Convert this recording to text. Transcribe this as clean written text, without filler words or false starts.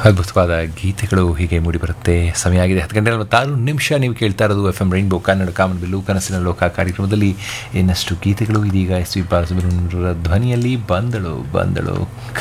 ಅದ್ಭುತವಾದ ಗೀತೆಗಳು ಹೀಗೆ ಮೂಡಿಬರುತ್ತೆ. ಸಮಯ ಆಗಿದೆ 10 ಗಂಟೆ 46 ನಿಮಿಷ. ನೀವು ಕೇಳ್ತಾ ಇರೋದು ಎಫ್ ಎಂ ರೈನ್ಬೋ ಕನ್ನಡ ಕಾಮನಬಿಲ್ಲು ಕನಸಿನ ಲೋಕ ಕಾರ್ಯಕ್ರಮದಲ್ಲಿ. ಇನ್ನಷ್ಟು ಗೀತೆಗಳು ಇದೀಗ ಎಸ್ ವಿ ಬಾಲಸುಬ್ರಹ್ಮಣ್ಯರ ಧ್ವನಿಯಲ್ಲಿ ಬಂದಳು